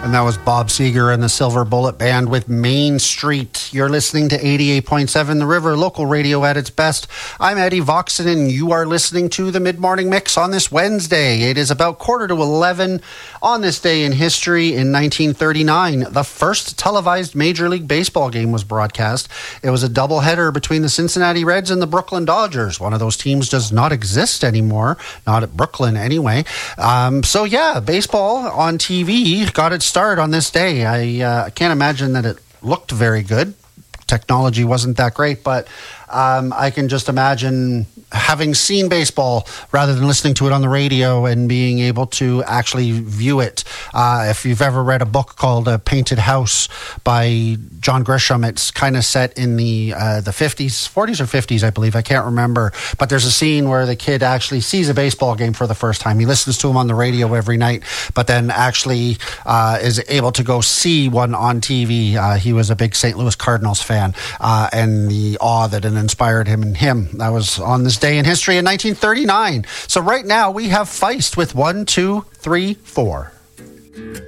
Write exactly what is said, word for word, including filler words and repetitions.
And that was Bob Seger and the Silver Bullet Band with Main Street. You're listening to eighty-eight point seven The River, local radio at its best. I'm Eddie Voxon, and you are listening to the Mid-Morning Mix on this Wednesday. It is about quarter to eleven on this day in history. In nineteen thirty-nine, the first televised Major League Baseball game was broadcast. It was a doubleheader between the Cincinnati Reds and the Brooklyn Dodgers. One of those teams does not exist anymore, not at Brooklyn anyway. Um, so yeah, baseball on T V got its start on this day. I uh, can't imagine that it looked very good. Technology wasn't that great, but um, I can just imagine having seen baseball rather than listening to it on the radio and being able to actually view it. Uh, if you've ever read a book called A Painted House by John Grisham, it's kind of set in the uh, the fifties, forties or fifties, I believe. I can't remember. But there's a scene where the kid actually sees a baseball game for the first time. He listens to them on the radio every night, but then actually uh, is able to go see one on T V. Uh, he was a big Saint Louis Cardinals fan, uh, and the awe that it inspired him and him. That was on this day in history in nineteen thirty-nine. So right now we have Feist with one, two, three, four.